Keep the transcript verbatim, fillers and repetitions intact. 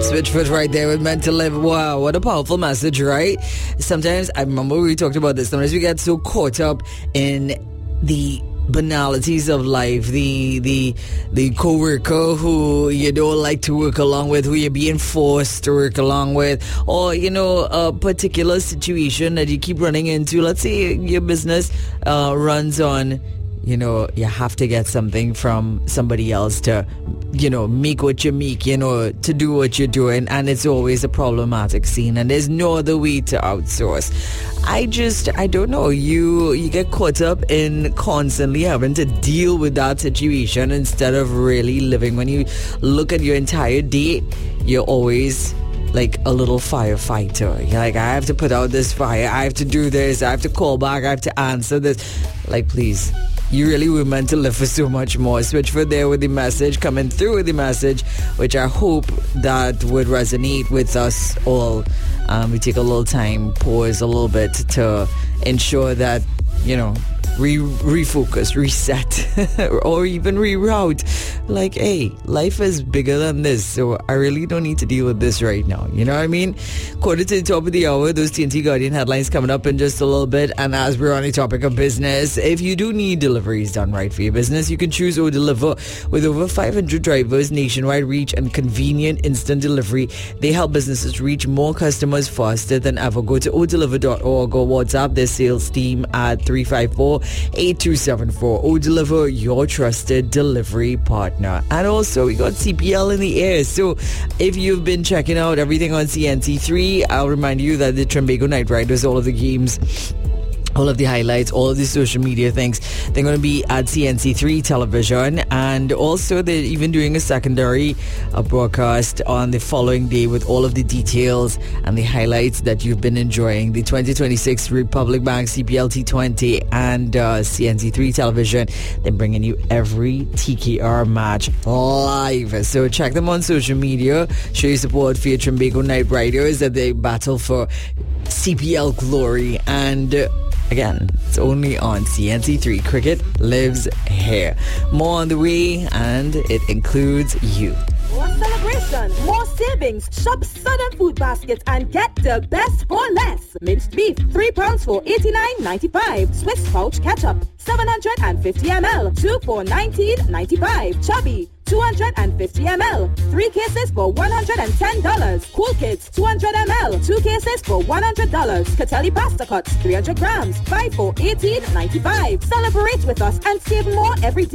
Switchfoot right there with Meant to Live. Wow, what a powerful message, right? Sometimes, I remember we talked about this, sometimes we get so caught up in the banalities of life, the the the co-worker who you don't like to work along with, who you're being forced to work along with, or you know, a particular situation that you keep running into. Let's say your business uh, runs on, you know, you have to get something from somebody else to, you know, make what you make, you know, to do what you're doing, and it's always a problematic scene, and there's no other way to outsource. I just, I don't know, you you get caught up in constantly having to deal with that situation instead of really living. When you look at your entire day, you're always like a little firefighter. You're like, I have to put out this fire, I have to do this, I have to call back, I have to answer this. Like, please, you really were meant to live for so much more. Switchfoot there with the message, coming through with the message, which I hope that would resonate with us all. Um, we take a little time, pause a little bit to ensure that, you know, re- refocus, reset, or even reroute. Like, hey, life is bigger than this, so I really don't need to deal with this right now. You know what I mean? Quarter to the top of the hour, those T N T Guardian headlines coming up in just a little bit. And as we're on the topic of business, if you do need deliveries done right for your business, you can choose O Deliver. With over five hundred drivers, nationwide reach, and convenient instant delivery, they help businesses reach more customers faster than ever. Go to o deliver dot org or WhatsApp their sales team at three five four, eight two seven four. O Deliver, your trusted delivery partner. And also, we got C P L in the air. So if you've been checking out everything on C N C three, I'll remind you that the Trimbago Night Riders, all of the games, all of the highlights, all of the social media things, they're going to be at C N C three television. And also they're even doing a secondary uh, broadcast on the following day with all of the details and the highlights that you've been enjoying. The twenty twenty-six Republic Bank C P L T twenty and uh, C N C three television, they're bringing you every T K R match live. So check them on social media. Show your support for your Trimbago Night Riders as they battle for C P L glory. And uh, again, it's only on C N C three. Cricket lives here. More on the way, and it includes you. More celebration, more savings. Shop Southern Food Baskets and get the best for less. Minced beef, three pounds for eighty-nine ninety-five. Swiss pouch ketchup, seven hundred fifty milliliters, two for nineteen ninety-five. Chubby, two hundred fifty milliliters, three cases for one hundred ten dollars. Cool Kids, two hundred milliliters, two cases for one hundred dollars. Catelli pasta cuts, three hundred grams, five for eighteen ninety-five. Celebrate with us and save more every day.